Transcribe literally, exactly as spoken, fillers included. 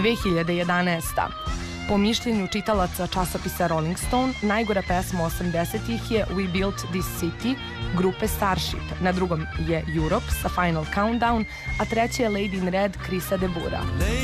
dve hiljade jedanaesta. Po mišljenju čitalaca časopisa Rolling Stone, najgora pesma osamdesetih je We Built This City grupe Starship. Na drugom je Europe sa Final Countdown, a treće je Lady in Red Chrisa de Burgha.